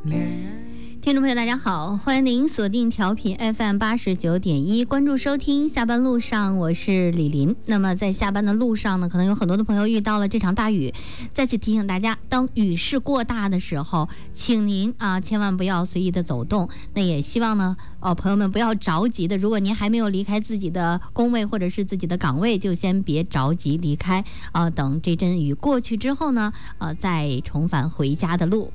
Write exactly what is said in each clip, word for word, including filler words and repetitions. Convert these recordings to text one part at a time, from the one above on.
听众朋友大家好，欢迎您锁定调频 F M 八十九点一，关注收听下班路上，我是李林。那么在下班的路上呢，可能有很多的朋友遇到了这场大雨，再次提醒大家，当雨势过大的时候，请您啊千万不要随意的走动。那也希望呢哦朋友们不要着急的，如果您还没有离开自己的工位或者是自己的岗位，就先别着急离开啊，等这阵雨过去之后呢呃再重返回家的路。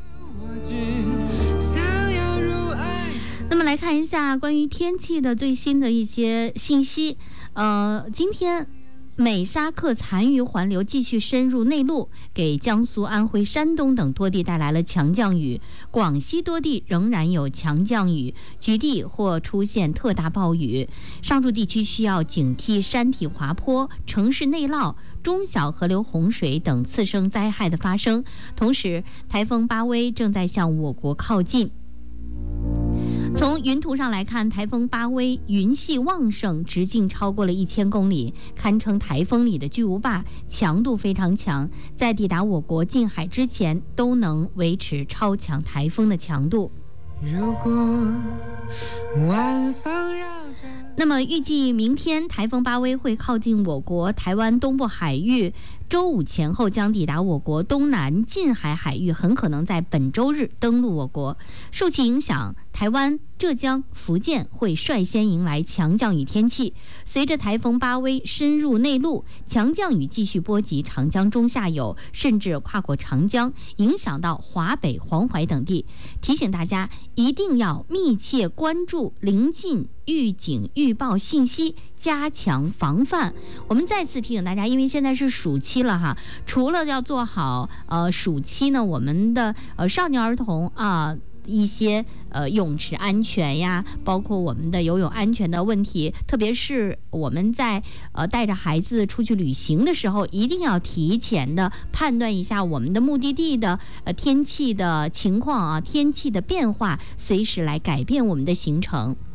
那么来看一下关于天气的最新的一些信息。呃，今天美沙克残余环流继续深入内陆，给江苏、安徽、山东等多地带来了强降雨，广西多地仍然有强降雨，局地或出现特大暴雨。上述地区需要警惕山体滑坡、城市内涝、中小河流洪水等次生灾害的发生。同时，台风巴威正在向我国靠近。从云图上来看，台风巴威云系旺盛，直径超过了一千公里，堪称台风里的巨无霸，强度非常强，在抵达我国近海之前都能维持超强台风的强度。如果晚风绕着，那么预计明天台风巴威会靠近我国台湾东部海域，周五前后将抵达我国东南近海海域，很可能在本周日登陆我国。受其影响，台湾、浙江、福建会率先迎来强降雨天气。随着台风巴威深入内陆，强降雨继续波及长江中下游，甚至跨过长江，影响到华北、黄淮等地。提醒大家一定要密切关注临近预警预报信息，加强防范。我们再次提醒大家，因为现在是暑期了哈，除了要做好呃暑期呢，我们的呃少年儿童啊。一些呃泳池安全呀，包括我们的游泳安全的问题，特别是我们在呃带着孩子出去旅行的时候，一定要提前的判断一下我们的目的地的呃天气的情况啊，天气的变化，随时来改变我们的行程。